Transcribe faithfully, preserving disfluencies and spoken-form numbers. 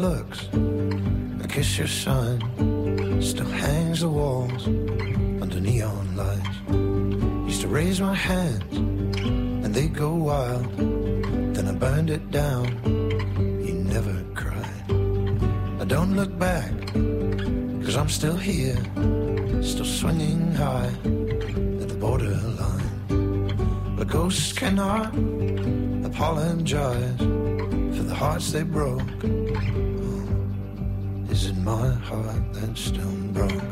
looks, I guess your son still hangs the walls under neon lights. Used to raise my hands and they go wild, then I burned it down. You never cried. I don't look back, cause I'm still here, still swinging high at the borderline. But ghosts cannot apologize for the hearts they broke. Oh, is it my heart that's still broke?